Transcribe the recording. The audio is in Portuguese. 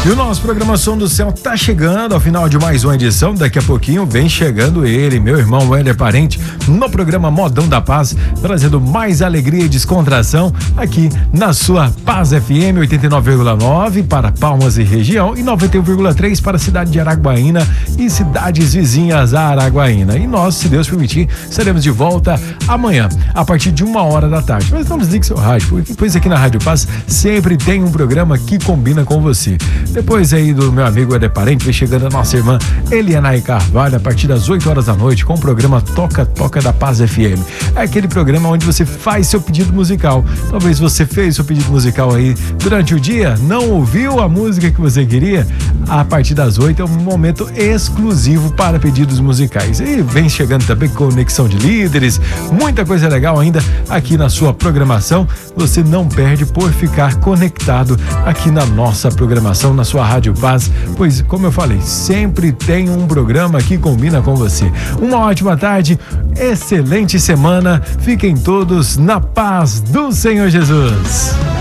E o nosso programa Som do Céu tá chegando ao final de mais uma edição. Daqui a pouquinho vem chegando ele, meu irmão Éder Parente, no programa Modão da Paz, trazendo mais alegria e descontração aqui na sua Paz FM 89,9 para Palmas e região e 91,3 para a cidade de Araguaína e cidades vizinhas a Araguaína. E nós, se Deus permitir, estaremos de volta amanhã, a partir de 1h da tarde. Mas não desligue seu rádio, porque depois aqui na Rádio Paz sempre tem um programa que combina com você. Depois aí do meu amigo Éder Parente, vem chegando a nossa irmã Elianaí Carvalho a partir das 8h da noite com o programa Toca Toca da Paz FM. É aquele programa onde você faz seu pedido musical. Talvez você fez seu pedido musical aí durante o dia, não ouviu a música que você queria? A partir das 8 é um momento exclusivo para pedidos musicais. E vem chegando também conexão de líderes, muita coisa legal ainda aqui na sua programação. Você não perde por ficar conectado aqui na nossa programação, na sua Rádio Paz, pois, como eu falei, sempre tem um programa que combina com você. Uma ótima tarde, excelente semana, fiquem todos na paz do Senhor Jesus.